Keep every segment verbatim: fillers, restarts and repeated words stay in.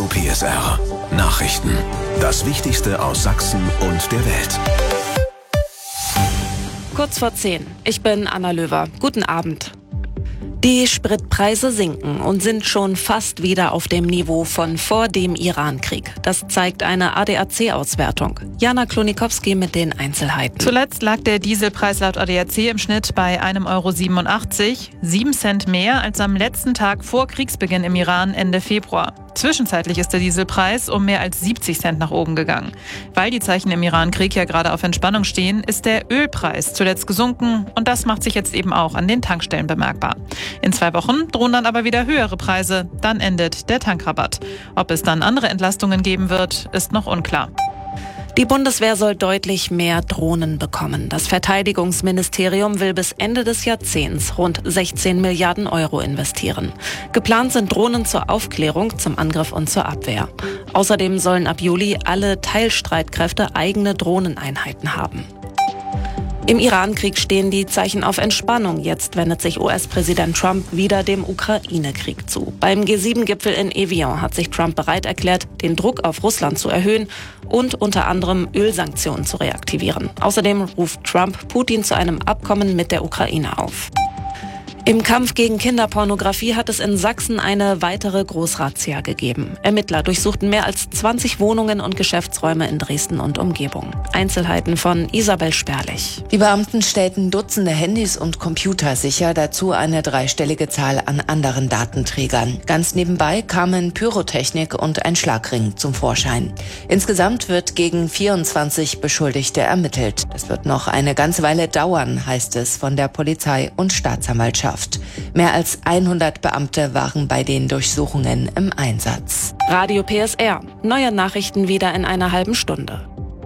P S R Nachrichten. Das Wichtigste aus Sachsen und der Welt. Kurz vor zehn. Ich bin Anna Löwer. Guten Abend. Die Spritpreise sinken und sind schon fast wieder auf dem Niveau von vor dem Iran-Krieg. Das zeigt eine A D A C-Auswertung. Jana Klonikowski mit den Einzelheiten. Zuletzt lag der Dieselpreis laut A D A C im Schnitt bei einem Euro siebenundachtzig, sieben Cent mehr als am letzten Tag vor Kriegsbeginn im Iran Ende Februar. Zwischenzeitlich ist der Dieselpreis um mehr als siebzig Cent nach oben gegangen. Weil die Zeichen im Iran-Krieg ja gerade auf Entspannung stehen, ist der Ölpreis zuletzt gesunken und das macht sich jetzt eben auch an den Tankstellen bemerkbar. In zwei Wochen drohen dann aber wieder höhere Preise, dann endet der Tankrabatt. Ob es dann andere Entlastungen geben wird, ist noch unklar. Die Bundeswehr soll deutlich mehr Drohnen bekommen. Das Verteidigungsministerium will bis Ende des Jahrzehnts rund sechzehn Milliarden Euro investieren. Geplant sind Drohnen zur Aufklärung, zum Angriff und zur Abwehr. Außerdem sollen ab Juli alle Teilstreitkräfte eigene Drohneneinheiten haben. Im Iran-Krieg stehen die Zeichen auf Entspannung. Jetzt wendet sich U S-Präsident Trump wieder dem Ukraine-Krieg zu. Beim G sieben Gipfel in Evian hat sich Trump bereit erklärt, den Druck auf Russland zu erhöhen und unter anderem Ölsanktionen zu reaktivieren. Außerdem ruft Trump Putin zu einem Abkommen mit der Ukraine auf. Im Kampf gegen Kinderpornografie hat es in Sachsen eine weitere Großrazzia gegeben. Ermittler durchsuchten mehr als zwanzig Wohnungen und Geschäftsräume in Dresden und Umgebung. Einzelheiten von Isabel Sperlich. Die Beamten stellten Dutzende Handys und Computer sicher, dazu eine dreistellige Zahl an anderen Datenträgern. Ganz nebenbei kamen Pyrotechnik und ein Schlagring zum Vorschein. Insgesamt wird gegen vierundzwanzig Beschuldigte ermittelt. Es wird noch eine ganze Weile dauern, heißt es von der Polizei und Staatsanwaltschaft. Mehr als hundert Beamte waren bei den Durchsuchungen im Einsatz. Radio P S R. Neue Nachrichten wieder in einer halben Stunde.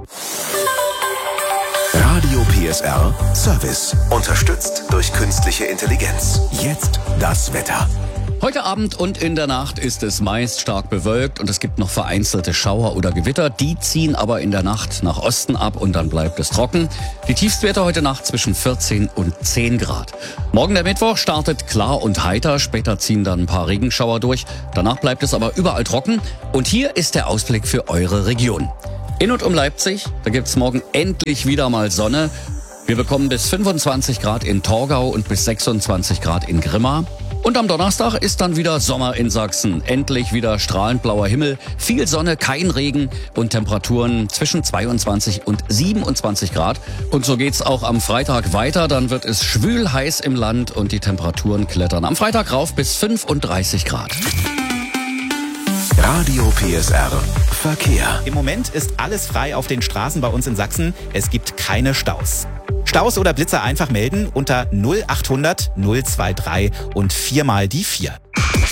Radio P S R Service. Unterstützt durch künstliche Intelligenz. Jetzt das Wetter. Heute Abend und in der Nacht ist es meist stark bewölkt und es gibt noch vereinzelte Schauer oder Gewitter. Die ziehen aber in der Nacht nach Osten ab und dann bleibt es trocken. Die Tiefstwerte heute Nacht zwischen vierzehn und zehn Grad. Morgen der Mittwoch startet klar und heiter. Später ziehen dann ein paar Regenschauer durch. Danach bleibt es aber überall trocken. Und hier ist der Ausblick für eure Region. In und um Leipzig, da gibt's morgen endlich wieder mal Sonne. Wir bekommen bis fünfundzwanzig Grad in Torgau und bis sechsundzwanzig Grad in Grimma. Und am Donnerstag ist dann wieder Sommer in Sachsen. Endlich wieder strahlend blauer Himmel, viel Sonne, kein Regen und Temperaturen zwischen zweiundzwanzig und siebenundzwanzig Grad. Und so geht's auch am Freitag weiter. Dann wird es schwül heiß im Land und die Temperaturen klettern am Freitag rauf bis fünfunddreißig Grad. Radio P S R Verkehr. Im Moment ist alles frei auf den Straßen bei uns in Sachsen. Es gibt keine Staus. Staus oder Blitzer einfach melden unter null achthundert null drei drei und viermal die vier.